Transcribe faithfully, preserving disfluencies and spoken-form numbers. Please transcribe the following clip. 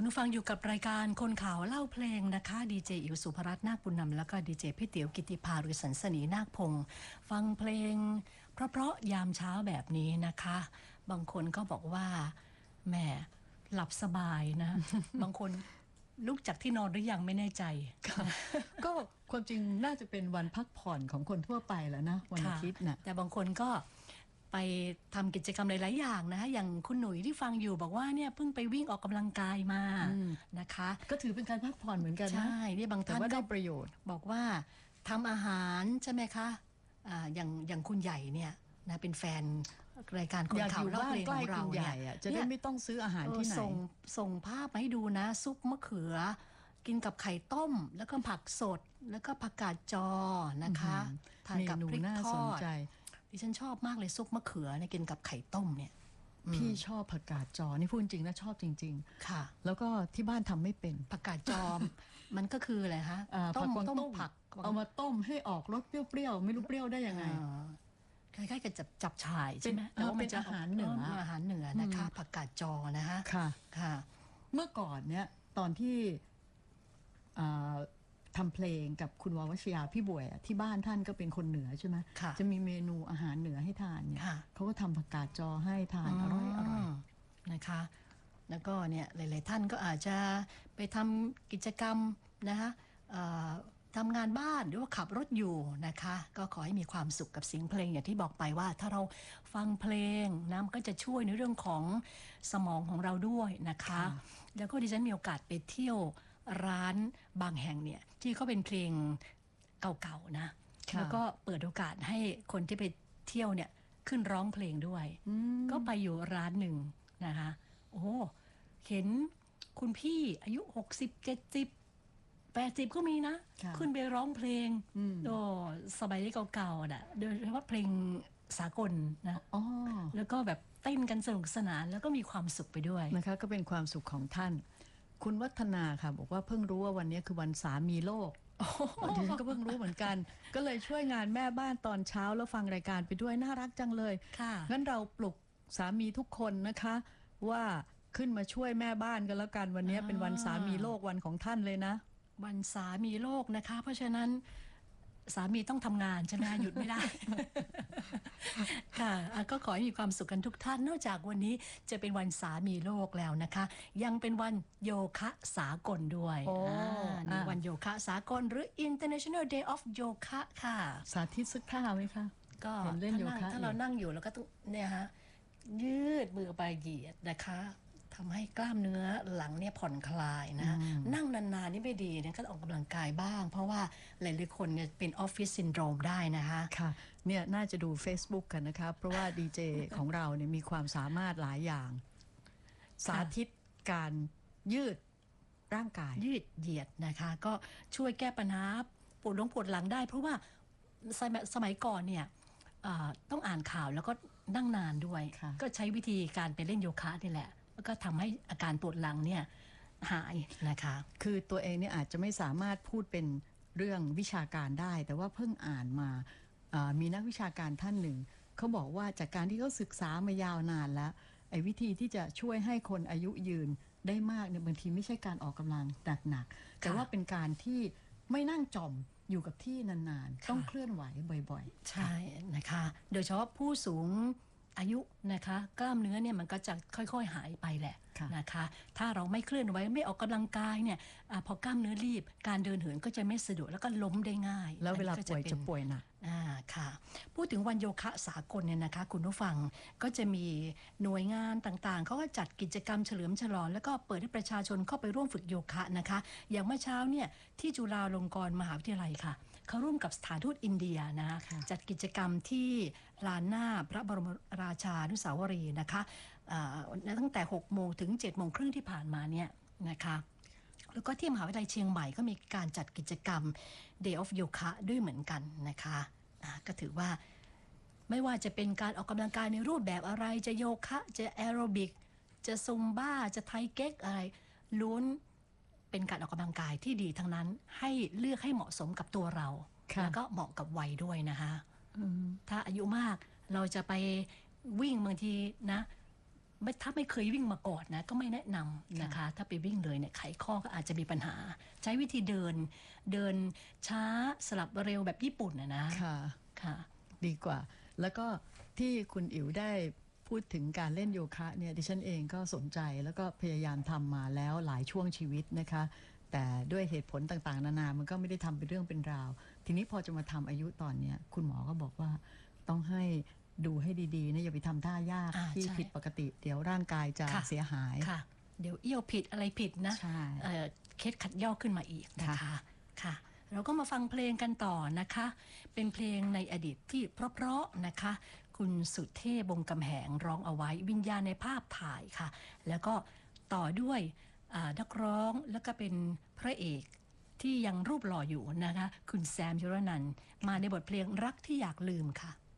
คุณผู้ฟังอยู่กับรายการคนข่าวเล่าเพลงนะคะดีเจอิ๋วสุภรัตน์นาคบุญนำแล้วก็ดีเจพี่เตี๋ยวกิติภาหรือสันสนีนาคพงศ์ฟังเพลงเพราะๆยามเช้าแบบนี้นะคะบางคนก็บอกว่าแหมหลับสบายนะ บางคนลุกจากที่นอนหรือยังไม่แน่ใจก็ความจริงน่าจะเป็นวันพักผ่อนของคนทั่วไปแล้วนะวันอาทิตย์น่ะแต่บางคนก็ไปทำกิจกรรมหลายๆอย่างนะคะอย่างคุณหนุ่ยที่ฟังอยู่บอกว่าเนี่ยเพิ่งไปวิ่งออกกำลังกายมานะคะก็ถือเป็นการพักผ่อนเหมือนกันนะใช่นี่บางท่านก็ได้ประโยชน์บอกว่าทำอาหารใช่ไหมคะอ่าอย่างอย่างคุณใหญ่เนี่ยนะเป็นแฟนรายการคนข่าวเล่าเพลงของเราเนี่ยจะได้ไม่ต้องซื้ออาหารที่ไหนส่งส่งภาพมาให้ดูนะซุปมะเขือกินกับไข่ต้มแล้วก็ผักสดแล้วก็ผักกาดจอนะคะทานกับพริกทอดดิฉันชอบมากเลยซุปมะเขือเนี่ยกินกับไข่ต้มเนี่ยพี่ชอบผักกาดจอนี่พูดจริงนะชอบจริงๆค่ะแล้วก็ที่บ้านทำไม่เป็นผักกาดจอมมันก็คืออะไรฮะต้มต้มผักเอามาต้มให้ออกรสเปรี้ยวๆไม่รู้เปรี้ยวได้ยังไงคล้ายๆกับจับจับฉ่ายใช่ไหมแต่ว่าเป็นอาหารเหนืออาหารเหนือนะคะผักกาดจอนะคะค่ะค่ะเมื่อก่อนเนี่ยตอนที่ทำเพลงกับคุณววชยาพี่บวยที่บ้านท่านก็เป็นคนเหนือใช่ไหมจะมีเมนูอาหารเหนือให้ทานเนี่ยเขาก็ทำผักกาดจอให้ทานอร่อยอร่อยนะคะแล้วก็เนี่ยหลายๆท่านก็อาจจะไปทำกิจกรรมนะคะทำงานบ้านหรือว่าขับรถอยู่นะคะก็ขอให้มีความสุขกับเสียงเพลงอย่างที่บอกไปว่าถ้าเราฟังเพลงนะมันก็จะช่วยในเรื่องของสมองของเราด้วยนะคะแล้วก็ดิฉันมีโอกาสไปเที่ยวร้านบางแห่งเนี่ยที่เขาเป็นเพลงเก่าๆนะแล้วก็เปิดโอกาสให้คนที่ไปเที่ยวเนี่ยขึ้นร้องเพลงด้วยก็ไปอยู่ร้านหนึ่งนะคะโอ้เห็นคุณพี่อายุหกสิบ เจ็ดสิบ แปดสิบก็มีนะขึ้นไปร้องเพลงโอ้สมัยเก่าๆน่ะโดยเฉพาะเพลงสากลนะแล้วก็แบบเต้นกันสนุกสนานแล้วก็มีความสุขไปด้วยนะคะก็เป็นความสุขของท่านคุณวัฒนาค่ะบอกว่าเพิ่งรู้ว่าวันนี้คือวันสามีโลกดิฉันก็เพิ่งรู้เหมือนกันก็เลยช่วยงานแม่บ้านตอนเช้าแล้วฟังรายการไปด้วยน่ารักจังเลยค่ะงั้นเราปลุกสามีทุกคนนะคะว่าขึ้นมาช่วยแม่บ้านกันแล้วกันวันนี้เป็นวันสามีโลกวันของท่านเลยนะวันสามีโลกนะคะเพราะฉะนั้นสามีต้องทำงานใช่ไหมหยุดไม่ได้ ค่ะก็ขอให้มีความสุขกันทุกท่านนอกจากวันนี้จะเป็นวันสามีโลกแล้วนะคะยังเป็นวันโยคะสากลด้วยในวันโยคะสากลหรือ International Day of Yoga ค่ะสาธิตสักท่าไหมคะก็เห็นเล่นโยคะถ้าเรานั่งอยู่แล้วก็ต้องเนี่ยฮะยืดมือไปเหยียดนะคะทำให้กล้ามเนื้อหลังเนี่ยผ่อนคลายนะนั่งนานๆนี่ไม่ดีนะก็ออกกำลังกายบ้างเพราะว่าหลายๆคนเนี่ยเป็นออฟฟิศซินโดรมได้นะคะค่ะเนี่ยน่าจะดู Facebook กันนะคะเพราะว่าดีเจของเราเนี่ยมีความสามารถหลายอย่างสาธิตการยืดร่างกายยืดเหยียดนะคะก็ช่วยแก้ปัญหาปวดหลังปวดหลังได้เพราะว่าสมัยสมัยก่อนเนี่ยต้องอ่านข่าวแล้วก็นั่งนานด้วยก็ใช้วิธีการไปเล่นโยคะนี่แหละแล้วก็ทำให้อาการปวดหลังเนี่ยหายนะคะคือตัวเองเนี่ยอาจจะไม่สามารถพูดเป็นเรื่องวิชาการได้แต่ว่าเพิ่งอ่านมามีนักวิชาการท่านหนึ่งเขาบอกว่าจากการที่เขาศึกษามายาวนานแล้วไอ้วิธีที่จะช่วยให้คนอายุยืนได้มากเนี่ยบางทีไม่ใช่การออกกำลังหนักๆแต่ว่าเป็นการที่ไม่นั่งจมอยู่กับที่นานๆต้องเคลื่อนไหวบ่อยๆใช่นะคะโดยเฉพาะผู้สูงอายุนะคะกล้ามเนื้อเนี่ยมันก็จะค่อยๆหายไปแหละนะคะถ้าเราไม่เคลื่อนไหวไม่ออกกำลังกายเนี่ยอพอกล้ามเนื้อรีบการเดินเหินก็จะไม่สะดวกแล้วก็ล้มได้ง่ายแล้วเวลาป่วยจะป่วยหนักอ่าค่ะพูดถึงวันโยคะสากลเนี่ยนะคะคุณผู้ฟังก็จะมีหน่วยงานต่างๆเขาก็จัดกิจกรรมเฉลิมฉลองแล้วก็เปิดให้ประชาชนเข้าไปร่วมฝึกโยคะนะคะอย่างเมื่อเช้าเนี่ยที่จุฬาลงกรณ์มหาวิทยาลัยค่ะเขาร่วมกับสถานทูตอินเดียนะจัดกิจกรรมที่ลานหน้าพระบรมราชานุสาวรีย์นะคะตั้งแต่หกโมงถึงเจ็ดโมงครึ่งที่ผ่านมาเนี่ยนะคะแล้วก็ที่มหาวิทยาลัยเชียงใหม่ก็มีการจัดกิจกรรม Day of Yoga ด้วยเหมือนกันนะคะก็ถือว่าไม่ว่าจะเป็นการออกกำลังกายในรูปแบบอะไรจะโยคะจะแอโรบิกจะซุมบ้าจะไทเก๊กอะไรล้วนเป็นการออกกำลังกายที่ดีทั้งนั้นให้เลือกให้เหมาะสมกับตัวเราแล้วก็เหมาะกับวัยด้วยนะคะถ้าอายุมากเราจะไปวิ่งบางทีนะไม่ถ้าไม่เคยวิ่งมาก่อนนะก็ไม่แนะนำนะคะถ้าไปวิ่งเลยเนี่ยไขข้อก็อาจจะมีปัญหา ใช้วิธีเดินเดินช้าสลับเร็วแบบญี่ปุ่นนะนะค่ะค่ะดีกว่า แล้วก็ที่คุณอิ๋วได้พูดถึงการเล่นโยคะเนี่ยดิฉันเองก็สนใจแล้วก็พยายามทำมาแล้วหลายช่วงชีวิตนะคะ แต่ด้วยเหตุผลต่างๆนานามันก็ไม่ได้ทำเป็นเรื่องเป็นราว ทีนี้พอจะมาทำอายุตอนเนี้ยคุณหมอก็บอกว่าต้องให้ดูให้ดีๆนะอย่าไปทำท่ายากอ่าที่ใช่ผิดปกติ เดี๋ยวร่างกายจะค่ะเสียหายค่ะ เดี๋ยวเอี้ยวผิดอะไรผิดนะใช่เอ่อเคสขัดย่อขึ้นมาอีกนะคะค่ะ เราก็มาฟังเพลงกันต่อนะคะ เป็นเพลงในอดีตที่เพราะๆนะคะ คุณสุเทพวงศ์กำแหงร้องเอาไว้วิญญาณในภาพถ่ายค่ะ แล้วก็ต่อด้วยอ่านักร้องแล้วก็เป็นพระเอกที่ยังรูปหล่ออยู่นะคะ คุณแซมยุรนันท์มาในบทเพลงรักที่อยากลืมค่ะ